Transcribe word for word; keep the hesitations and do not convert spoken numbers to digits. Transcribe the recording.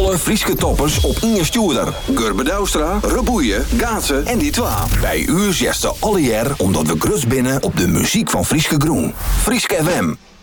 Alle Frieske toppers op Inge Stuurder. Gurbe Douwstra, Reboeien, Gaatsen en die twa. Bij u zesde alle jaar omdat we grut binnen op de muziek van Frieske Groen. Frieske F M.